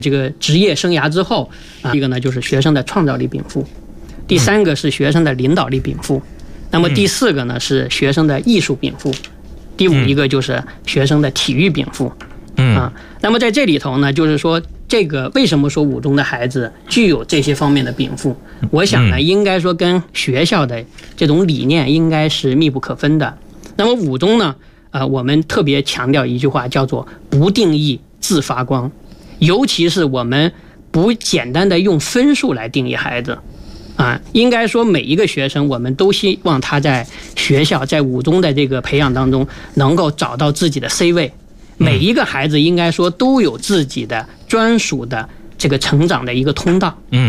这个职业生涯之后一个呢就是学生的创造力禀赋，第3个是学生的领导力禀赋，那么第4个呢是学生的艺术禀赋，第5一个就是学生的体育禀赋。那么在这里头呢，就是说这个为什么说5中的孩子具有这些方面的禀赋？我想呢，应该说跟学校的这种理念应该是密不可分的。那么5中呢，我们特别强调一句话，叫做不定义自发光，尤其是我们不简单的用分数来定义孩子。应该说每一个学生，我们都希望他在学校在5中的这个培养当中能够找到自己的 C 位。每一个孩子应该说都有自己的专属的这个成长的一个通道。